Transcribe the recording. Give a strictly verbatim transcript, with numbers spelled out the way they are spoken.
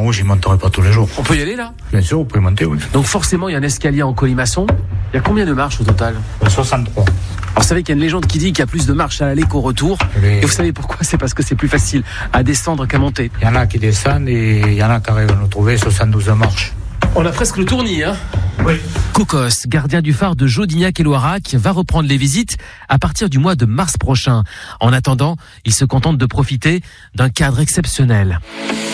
moi, j'y monterai pas tous les jours. On peut y aller là ? Bien sûr, vous pouvez monter, oui. Donc forcément, il y a un escalier en colimaçon. Il y a combien de marches au total ? soixante-trois. Alors, vous savez qu'il y a une légende qui dit qu'il y a plus de marches à l'aller qu'au retour. Les... Et vous savez pourquoi ? C'est parce que c'est plus facile à descendre qu'à monter. Il y en a qui descendent et il y en a qui arrivent à nous trouver soixante-douze marches. On a presque le tournis, hein ? Oui. Cocos, gardien du phare de Jodignac et Loirac, va reprendre les visites à partir du mois de mars prochain. En attendant, il se contente de profiter d'un cadre exceptionnel.